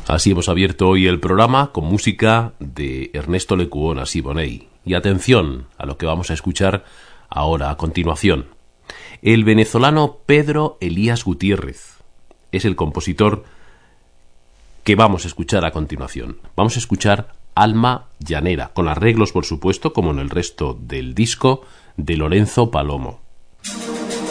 Así hemos abierto hoy el programa con música de Ernesto Lecuona Siboney. Y atención a lo que vamos a escuchar ahora a continuación. El venezolano Pedro Elías Gutiérrez es el compositor que vamos a escuchar a continuación. Vamos a escuchar Alma Llanera, con arreglos, por supuesto, como en el resto del disco, de Lorenzo Palomo.